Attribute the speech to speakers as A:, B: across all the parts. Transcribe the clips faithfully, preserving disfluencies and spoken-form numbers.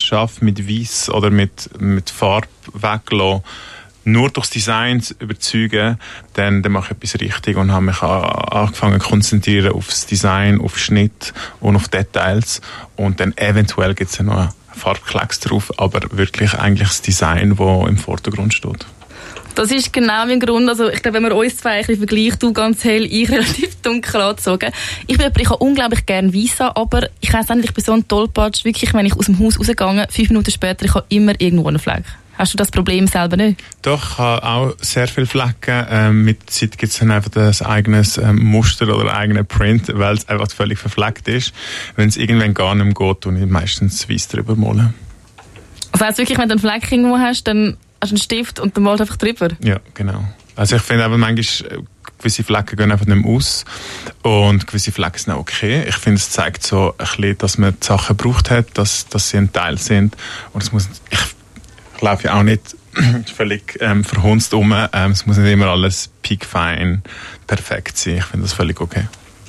A: schaffe, mit Weiss oder mit, mit Farbe weglassen, nur durchs Design zu überzeugen, dann, dann mache ich etwas richtig und habe mich angefangen zu konzentrieren aufs Design, auf Schnitt und auf Details. Und dann eventuell gibt es ja noch Farbklecks drauf, aber wirklich eigentlich das Design, das im Vordergrund steht.
B: Das ist genau mein Grund. Also ich glaube, wenn man uns zwei ein bisschen vergleicht, du ganz hell, ich relativ dunkel angezogen. Ich bin jemand, ich habe unglaublich gerne weiss an, aber ich weiss nicht, ich bin so ein Tollpatsch, wirklich, wenn ich aus dem Haus rausgegangen, fünf Minuten später, ich habe immer irgendwo einen Fleck. Hast du das Problem selber nicht?
A: Doch, ich habe auch sehr viele Flecken. Ähm, mit der Zeit gibt es dann einfach ein eigenes ähm, Muster oder einen eigenen Print, weil es einfach völlig verfleckt ist. Wenn es irgendwann gar nicht mehr geht, tue ich meistens weiss drüber malen.
B: Also heißt wirklich, wenn du einen Fleck irgendwo hast, dann hast du einen Stift und dann malst du einfach drüber?
A: Ja, genau. Also ich finde aber manchmal, gewisse Flecken gehen einfach nicht mehr aus und gewisse Flecken sind auch okay. Ich finde, es zeigt so ein bisschen, dass man die Sachen gebraucht hat, dass, dass sie ein Teil sind. Und es muss, ich, ich laufe ja auch nicht völlig ähm, verhunzt um. Ähm, es muss nicht immer alles piekfein perfekt sein. Ich finde das völlig okay.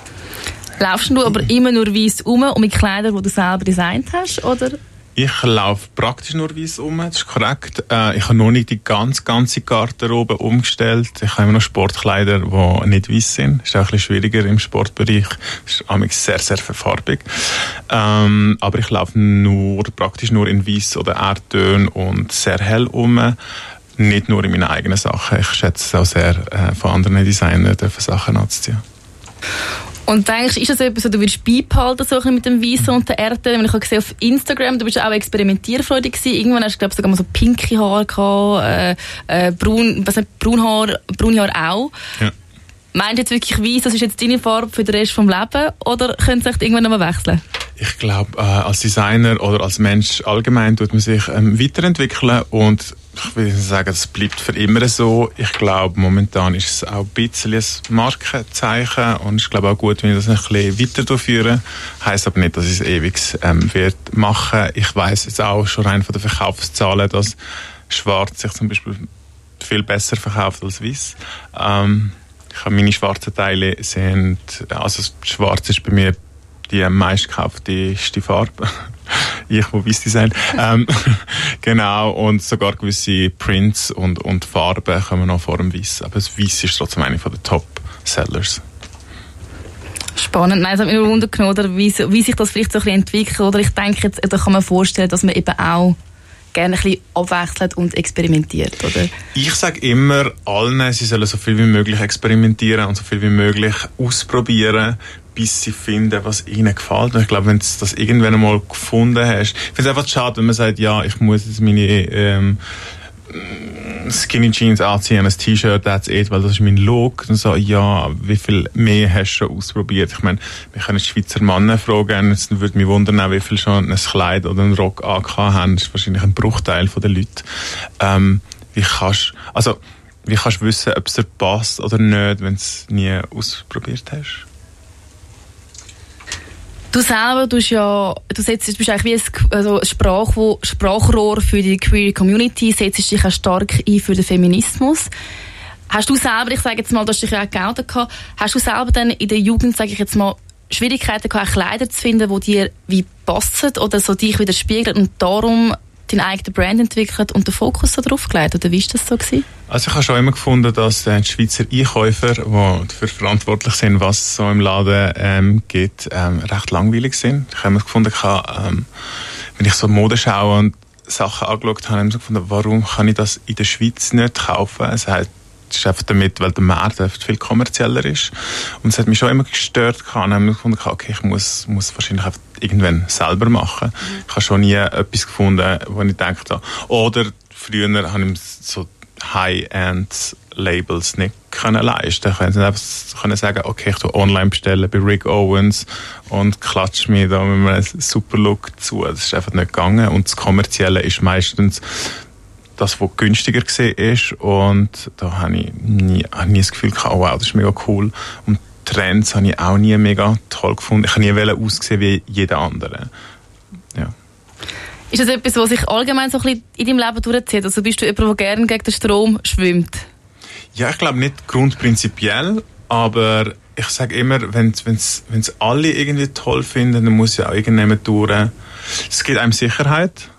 B: Laufst du aber immer nur weiss um und mit Kleidern, die du selber designt hast, oder?
A: Ich laufe praktisch nur weiss um, das ist korrekt. Äh, ich habe noch nicht die ganz, ganze Garderobe umgestellt. Ich habe immer noch Sportkleider, die nicht weiss sind. Das ist auch ein bisschen schwieriger im Sportbereich. Das ist sehr, sehr farbig. Ähm, aber ich laufe nur, praktisch nur in weiss oder Erdtönen und sehr hell um. Nicht nur in meinen eigenen Sachen. Ich schätze es auch sehr, äh, von anderen Designern dürfen Sachen anzuziehen.
B: Und denkst du, ist das etwas, was du willst beibehalten, so mit dem Weissen und der Erde? Ich habe gesehen auf Instagram, du bist auch experimentierfreudig gewesen. Irgendwann hast du, glaube ich, sogar mal so pinke Haare gehabt, äh, äh, braun, was nicht, Braunhaar, braune Haare auch. Ja. Meinst du jetzt wirklich weiss, das ist jetzt deine Farbe für den Rest des Lebens? Oder könnte es echt irgendwann noch mal wechseln?
A: Ich glaube, äh, als Designer oder als Mensch allgemein tut man sich ähm, weiterentwickeln und ich will sagen, das bleibt für immer so. Ich glaube, momentan ist es auch ein bisschen ein Markenzeichen und ich glaube auch gut, wenn ich das ein bisschen weiter durchführe. Heisst aber nicht, dass ich es ewig ähm, wird machen. Ich weiss jetzt auch schon rein von den Verkaufszahlen, dass Schwarz sich zum Beispiel viel besser verkauft als Weiss. Ähm, ich habe meine schwarzen Teile sind, also Schwarz ist bei mir die meistgekaufte Farbe. Ich, wo weiss Design. ähm, genau, und sogar gewisse Prints und, und Farben kommen noch vor dem Weiss. Aber das Weiss ist trotzdem eine der Top-Sellers.
B: Spannend. Nein, es hat mich nur Wunder genommen, oder wie, wie sich das vielleicht so ein bisschen entwickelt. Oder ich denke, jetzt, da kann man vorstellen, dass man eben auch gerne ein bisschen abwechselt und experimentiert, oder? Ich
A: sage immer allen, sie sollen so viel wie möglich experimentieren und so viel wie möglich ausprobieren, bis sie finden, was ihnen gefällt. Und ich glaube, wenn du das irgendwann einmal gefunden hast, ich finde es einfach schade, wenn man sagt, ja, ich muss jetzt meine ähm, Skinny Jeans anziehen, ein T-Shirt, that's it, weil das ist mein Look. Und so, ja, wie viel mehr hast du schon ausprobiert? Ich meine, wir können Schweizer Männer fragen, es würde mich wundern, wie viel schon ein Kleid oder einen Rock angehabt haben. Das ist wahrscheinlich ein Bruchteil der Leute. Ähm, wie kannst also, wie kannst du wissen, ob es dir passt oder nicht, wenn du es nie ausprobiert hast?
B: Du selber tust ja, du setzt, du bist eigentlich wie ein, also ein Sprach, Sprachrohr für die Queer Community, setzt dich auch stark ein für den Feminismus. Hast du selber, ich sage jetzt mal, du hast dich ja auch geoutet gehabt, hast du selber dann in der Jugend, sage ich jetzt mal, Schwierigkeiten gehabt, Kleider zu finden, die dir wie passen oder so dich widerspiegeln und darum deinen eigenen Brand entwickelt und den Fokus so drauf gelegt? Oder wie war das so gewesen?
A: Also ich habe schon immer gefunden, dass die Schweizer Einkäufer, die dafür verantwortlich sind, was es so im Laden ähm, gibt, ähm, recht langweilig sind. Ich habe immer gefunden, ähm, wenn ich so Mode schaue und Sachen angeschaut habe, habe ich gefunden, warum kann ich das in der Schweiz nicht kaufen? Es hat Das ist einfach damit, weil der Markt viel kommerzieller ist. Und es hat mich schon immer gestört. Und dann habe ich gefunden, okay, ich muss, muss wahrscheinlich einfach irgendwann selber machen. Mhm. Ich habe schon nie etwas gefunden, wo ich dachte, oder früher habe ich so High-End-Labels nicht können leisten. Ich konnte einfach können sagen, okay, ich tue online bestellen bei Rick Owens und klatsche mir da mit einem super Look zu. Das ist einfach nicht gegangen. Und das Kommerzielle ist meistens das, was günstiger war. Und da habe ich nie, habe nie das Gefühl gehabt, oh wow, das ist mega cool. Und Trends habe ich auch nie mega toll gefunden. Ich habe nie aussehen wie jeder andere. Ja.
B: Ist das etwas, was sich allgemein so ein bisschen in deinem Leben durchzieht? Also bist du jemand, der gerne gegen den Strom schwimmt?
A: Ja, ich glaube nicht grundprinzipiell, aber ich sage immer, wenn es alle irgendwie toll finden, dann muss ja auch irgendjemand durch. Es gibt einem Sicherheit.